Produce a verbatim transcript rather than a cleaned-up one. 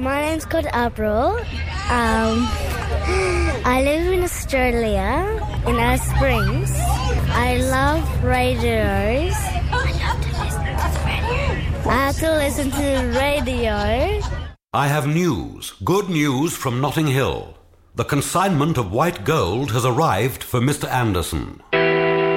My name's called April. Um, I live in Australia, in Alice Springs. I love radios. I love to listen to the radio. I have to listen to the radio. I have news, good news from Notting Hill. The consignment of white gold has arrived for Mister Anderson.